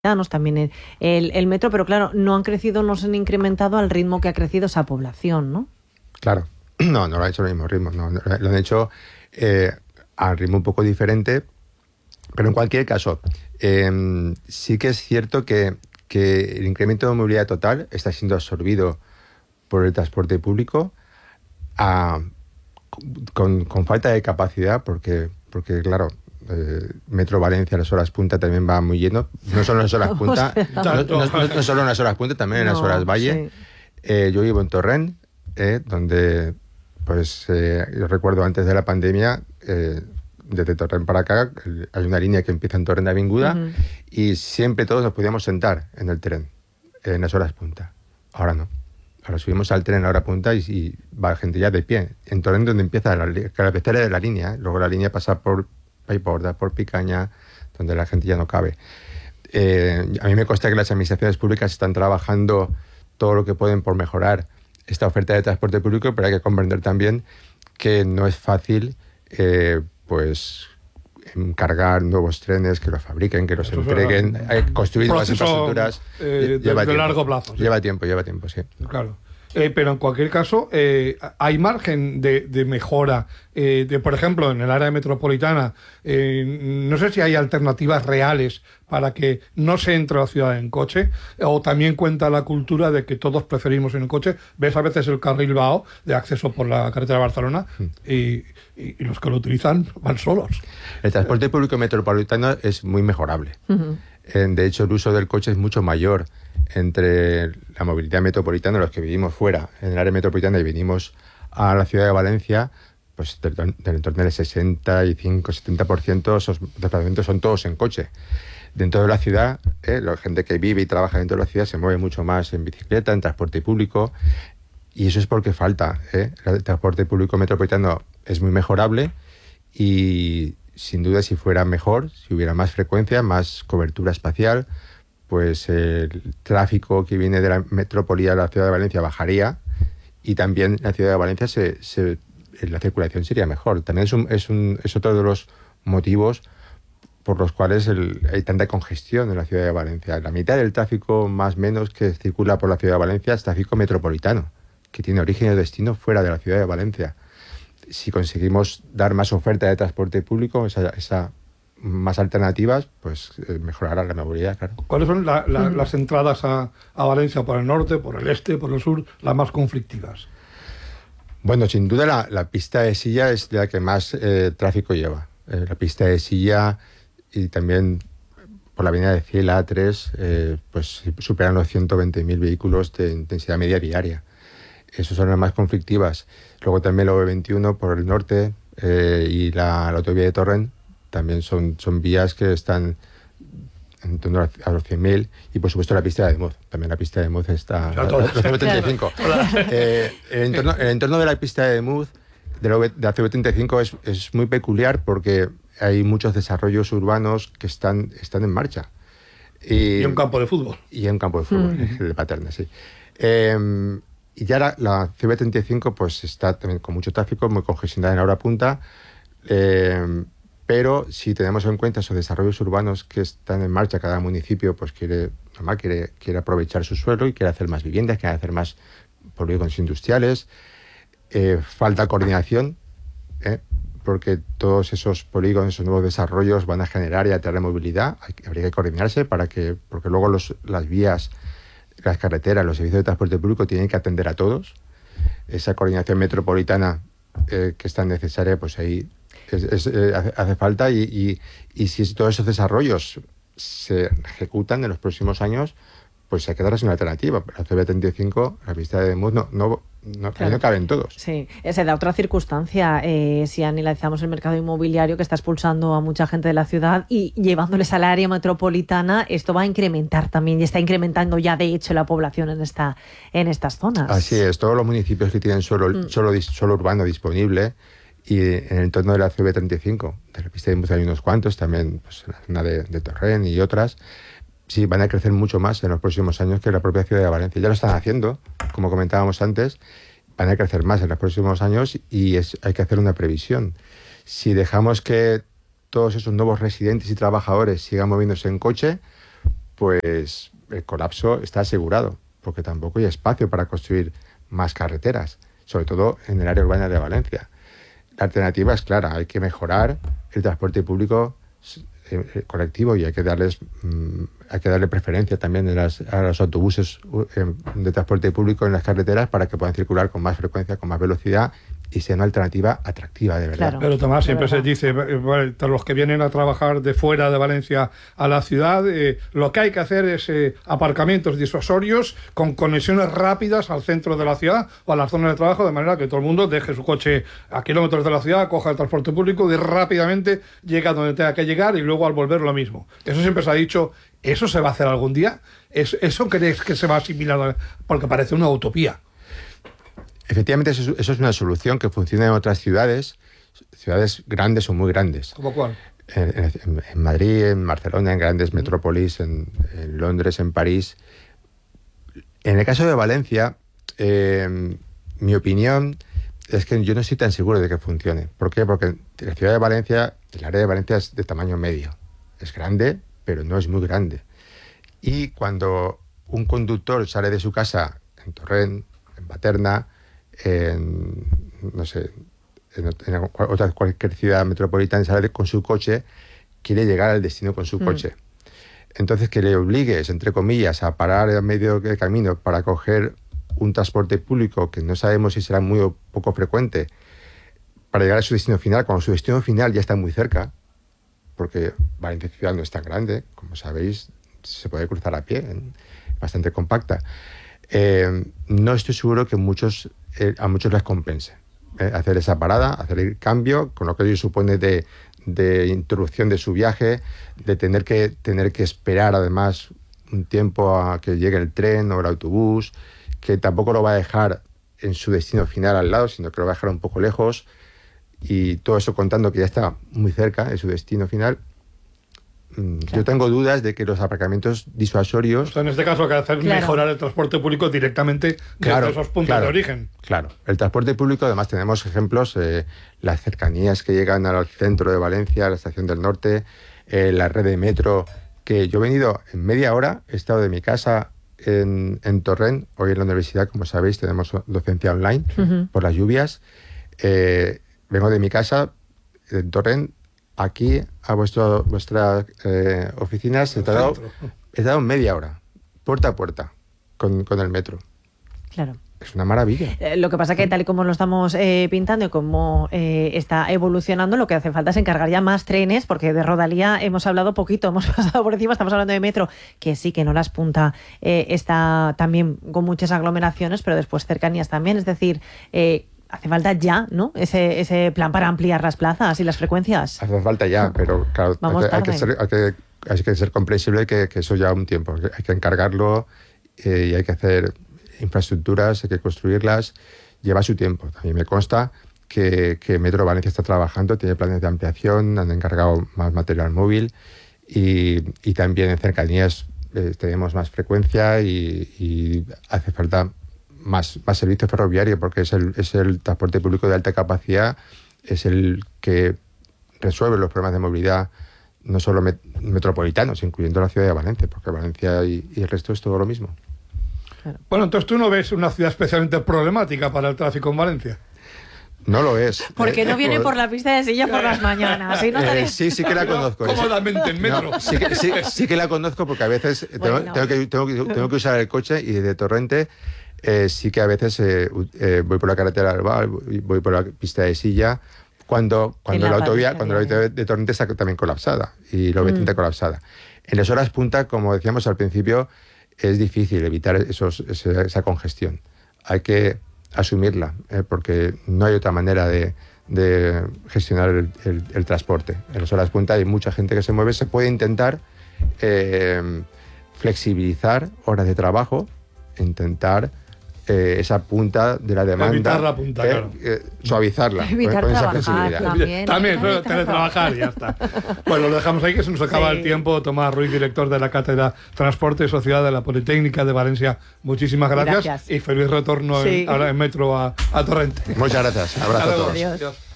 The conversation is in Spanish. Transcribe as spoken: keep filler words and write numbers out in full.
también el, el, el metro, pero claro, no han crecido, no se han incrementado al ritmo que ha crecido esa población, ¿no? Claro, no, no lo han hecho al mismo ritmo, no, no, lo han hecho eh, a un ritmo un poco diferente, pero en cualquier caso, eh, sí que es cierto que, que el incremento de movilidad total está siendo absorbido por el transporte público a, con, con falta de capacidad, porque, porque claro, Eh, Metro Valencia, las horas punta también va muy lleno, no solo en las horas punta, no, no, no, no solo en las horas punta, también en no, las horas valle. Sí. Eh, yo vivo en Torrent, eh, donde, pues, eh, yo recuerdo antes de la pandemia, eh, desde Torrent para acá, hay una línea que empieza en Torrent de Avinguda, uh-huh. y siempre todos nos podíamos sentar en el tren, eh, en las horas punta. Ahora no. Ahora subimos al tren a la hora punta y, y va gente ya de pie. En Torrent, donde empieza la cabecera de la línea, ¿eh? Luego la línea pasa por Paiporta, por Picaña, donde la gente ya no cabe. Eh, a mí me consta que las administraciones públicas están trabajando todo lo que pueden por mejorar esta oferta de transporte público, pero hay que comprender también que no es fácil eh, pues encargar nuevos trenes, que los fabriquen, que los Eso entreguen, hay que construir nuevas infraestructuras. Eh, de, de largo plazo. Sí. Lleva tiempo, lleva tiempo, sí. Claro. Eh, pero en cualquier caso, eh, hay margen de, de mejora. Eh, de, por ejemplo, en el área metropolitana, eh, no sé si hay alternativas reales para que no se entre a la ciudad en coche, o también cuenta la cultura de que todos preferimos en coche. Ves a veces el carril vago de acceso por la carretera de Barcelona y, y, y los que lo utilizan van solos. El transporte público metropolitano es muy mejorable. Uh-huh. De hecho, el uso del coche es mucho mayor entre la movilidad metropolitana, los que vivimos fuera, en el área metropolitana, y venimos a la ciudad de Valencia, pues del, del entorno del sesenta y cinco a setenta por ciento esos desplazamientos son todos en coche. Dentro de la ciudad, eh, la gente que vive y trabaja dentro de la ciudad se mueve mucho más en bicicleta, en transporte público, y eso es porque falta. ¿eh? El transporte público metropolitano es muy mejorable y, sin duda, si fuera mejor, si hubiera más frecuencia, más cobertura espacial, pues el tráfico que viene de la metrópoli a la ciudad de Valencia bajaría y también la ciudad de Valencia se, se, la circulación sería mejor. También es, un, es, un, es otro de los motivos por los cuales el, hay tanta congestión en la ciudad de Valencia. La mitad del tráfico más o menos que circula por la ciudad de Valencia es tráfico metropolitano, que tiene origen y destino fuera de la ciudad de Valencia. Si conseguimos dar más oferta de transporte público, esa, esa más alternativas, pues eh, mejorará la movilidad, claro. ¿Cuáles son la, la, mm. las entradas a, a Valencia por el norte, por el este, por el sur, las más conflictivas? Bueno, sin duda la, la pista de Silla es la que más eh, tráfico lleva. Eh, la pista de Silla y también por la avenida de Ciel A tres, eh, pues superan los ciento veinte mil vehículos de intensidad media diaria. Esas son las más conflictivas. Luego también la O V veintiuno por el norte eh, y la, la autovía de Torrent también son, son vías que están en torno a los cien mil, y por supuesto la pista de Muz. También la pista de Muz está a los C B treinta y cinco. eh, el, entorno, el entorno de la pista de Muz, de la, de la C B treinta y cinco, es, es muy peculiar porque hay muchos desarrollos urbanos que están, están en marcha. Y, y un campo de fútbol. Y un campo de fútbol, mm. el de Paterna, sí. Eh, y ya la, la C B treinta y cinco pues está también con mucho tráfico, muy congestionada en la hora punta, eh, pero si tenemos en cuenta esos desarrollos urbanos que están en marcha, cada municipio pues quiere, normal, quiere, quiere aprovechar su suelo y quiere hacer más viviendas, quiere hacer más polígonos industriales. Eh, falta coordinación, ¿eh? porque todos esos polígonos, esos nuevos desarrollos van a generar y atraer movilidad. Hay, habría que coordinarse para que, porque luego los, las vías, las carreteras, los servicios de transporte público tienen que atender a todos. Esa coordinación metropolitana eh, que es tan necesaria, pues ahí es, es, eh, hace, hace falta y, y, y si todos esos desarrollos se ejecutan en los próximos años, pues hay que darles una alternativa. La C B treinta y cinco, la pista de Muz, no, no, no, claro. no caben todos. Sí, se da otra circunstancia. Eh, si analizamos el mercado inmobiliario que está expulsando a mucha gente de la ciudad y llevándoles al área metropolitana, esto va a incrementar también y está incrementando ya de hecho la población en esta en estas zonas. Así es, todos los municipios que tienen suelo, mm. suelo, suelo urbano disponible, y en el entorno de la C B treinta y cinco, de la pista de Muz hay unos cuantos, también pues, en la zona de, de Torrent y otras, sí, van a crecer mucho más en los próximos años que la propia ciudad de Valencia. Ya lo están haciendo, como comentábamos antes, van a crecer más en los próximos años y es, hay que hacer una previsión. Si dejamos que todos esos nuevos residentes y trabajadores sigan moviéndose en coche, pues el colapso está asegurado, porque tampoco hay espacio para construir más carreteras, sobre todo en el área urbana de Valencia. La alternativa es clara, hay que mejorar el transporte público eh, colectivo y hay que darles mmm, hay que darle preferencia también a, las, a los autobuses eh, de transporte público en las carreteras para que puedan circular con más frecuencia, con más velocidad y sea una alternativa atractiva, de verdad. Claro, pero Tomás, siempre se dice, bueno, los que vienen a trabajar de fuera de Valencia a la ciudad, eh, lo que hay que hacer es eh, aparcamientos disuasorios con conexiones rápidas al centro de la ciudad o a las zonas de trabajo, de manera que todo el mundo deje su coche a kilómetros de la ciudad, coja el transporte público y rápidamente llega donde tenga que llegar y luego al volver lo mismo. Eso siempre se ha dicho. ¿Eso se va a hacer algún día? ¿Eso crees que se va a asimilar? Porque parece una utopía. Efectivamente, eso, eso es una solución que funciona en otras ciudades, ciudades grandes o muy grandes. ¿Cómo cuál? En, en, en Madrid, en Barcelona, en grandes metrópolis, en, en Londres, en París. En el caso de Valencia, eh, mi opinión es que yo no estoy tan seguro de que funcione. ¿Por qué? Porque la ciudad de Valencia, el área de Valencia es de tamaño medio. Es grande, pero no es muy grande. Y cuando un conductor sale de su casa en Torrent, en Paterna, en, no sé, en, en otra, cualquier ciudad metropolitana, sale con su coche, quiere llegar al destino con su mm. coche. Entonces, que le obligues, entre comillas, a parar en medio del camino para coger un transporte público que no sabemos si será muy o poco frecuente, para llegar a su destino final, cuando su destino final ya está muy cerca, porque Valencia ciudad no es tan grande, como sabéis, se puede cruzar a pie, bastante compacta. Eh, no estoy seguro que muchos, eh, a muchos les compense eh, hacer esa parada, hacer el cambio, con lo que ello supone de, de interrupción de su viaje, de tener que, tener que esperar además un tiempo a que llegue el tren o el autobús, que tampoco lo va a dejar en su destino final al lado, sino que lo va a dejar un poco lejos. Y todo eso contando que ya está muy cerca de su destino final. Claro. Yo tengo dudas de que los aparcamientos disuasorios... O sea, en este caso, que hacer claro. mejorar el transporte público directamente claro, desde esos puntos claro, de origen. Claro, el transporte público, además tenemos ejemplos, eh, las cercanías que llegan al centro de Valencia, la Estación del Norte, eh, la red de metro, que yo he venido en media hora, he estado de mi casa en, en Torrent, hoy en la universidad, como sabéis, tenemos docencia online uh-huh. por las lluvias, eh, vengo de mi casa, en Torrent, aquí a vuestro, vuestras eh, oficinas, he tardado, he tardado media hora, puerta a puerta, con, con el metro. Claro. Es una maravilla. Eh, lo que pasa que tal y como lo estamos eh, pintando y como eh, está evolucionando, lo que hace falta es encargar ya más trenes, porque de Rodalía hemos hablado poquito, hemos pasado por encima, estamos hablando de metro, que sí, que no las punta, eh, está también con muchas aglomeraciones, pero después cercanías también, es decir... Eh, hace falta ya, ¿no? Ese, ese plan para ampliar las plazas y las frecuencias. Hace falta ya, pero claro, Vamos hay, que, hay, que ser, hay, que, hay que ser comprensible que, que eso lleva un tiempo. Hay que encargarlo eh, y hay que hacer infraestructuras, hay que construirlas. Lleva su tiempo. También me consta que, que Metro Valencia está trabajando, tiene planes de ampliación, han encargado más material móvil y, y también en cercanías eh, tenemos más frecuencia y, y hace falta Más, más servicio ferroviario, porque es el, es el transporte público de alta capacidad, es el que resuelve los problemas de movilidad no solo met, metropolitanos, incluyendo la ciudad de Valencia, porque Valencia y, y el resto es todo lo mismo. Claro. Bueno, entonces tú no ves una ciudad especialmente problemática para el tráfico en Valencia. No lo es. Porque no viene por la pista de silla por las mañanas. ¿Sí? No eh, sí, sí que la conozco. Cómodamente en metro. No, sí, que, sí, sí que la conozco porque a veces bueno. tengo, tengo, que, tengo, que, tengo que usar el coche y desde Torrente Eh, sí que a veces eh, eh, voy por la carretera del Val, voy por la pista de silla, cuando, cuando la, la autovía cuando la autovía de Torrente está también colapsada y la vertiente mm. colapsada. En las horas punta, como decíamos al principio, es difícil evitar esos, esa, esa congestión. Hay que asumirla, eh, porque no hay otra manera de, de gestionar el, el, el transporte. En las horas punta hay mucha gente que se mueve, se puede intentar eh, flexibilizar horas de trabajo, intentar Eh, esa punta de la demanda. Evitar la punta, eh, claro. Eh, suavizarla. Evitar con, con esa flexibilidad. También, también ¿no? teletrabajar, ya está. Bueno, lo dejamos ahí, que se nos acaba sí. el tiempo. Tomás Ruiz, director de la Cátedra Transporte y Sociedad de la Politécnica de Valencia. Muchísimas gracias. gracias. Y feliz retorno sí. en, ahora en metro a, a Torrente. Muchas gracias. Abrazo a todos. Adiós.